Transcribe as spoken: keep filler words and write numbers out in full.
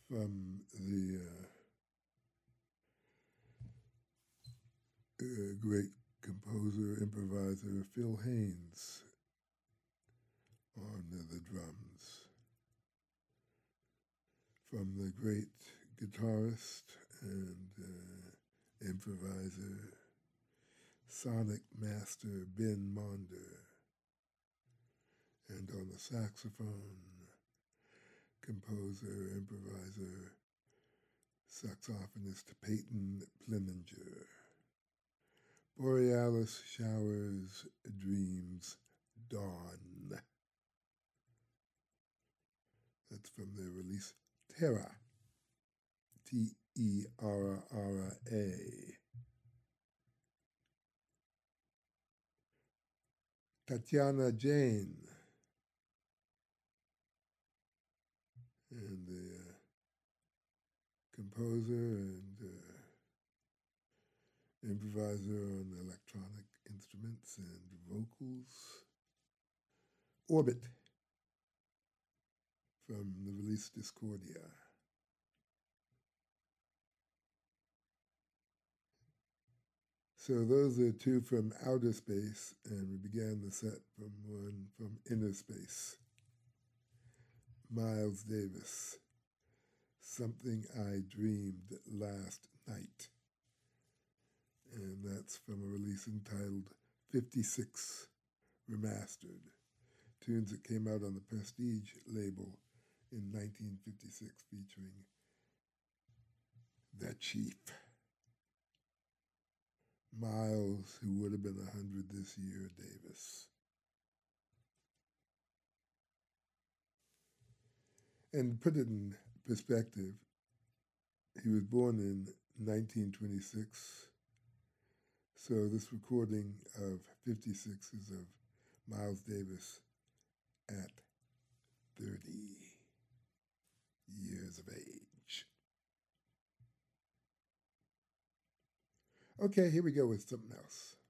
from the uh, uh, great composer, improviser Phil Haynes on uh, the drums, from the great guitarist and uh, improviser, sonic master Ben Monder, and on the saxophone, composer, improviser, saxophonist Peyton Plininger. Borealis Showers, Dreams, Dawn. That's from their release Terra, T E R R A. Tatiana Jane, and the uh, composer and uh, improviser on electronic instruments and vocals. Orbit, from the release Discordia. So those are two from outer space, and we began the set from one from inner space. Miles Davis, Something I Dreamed Last Night. And that's from a release entitled fifty-six Remastered, tunes that came out on the Prestige label in nineteen fifty-six, featuring The Chief. Miles, who would have been one hundred this year, Davis. And to put it in perspective, he was born in nineteen twenty-six, so this recording of fifty-six is of Miles Davis at thirty years of age. Okay, here we go with something else.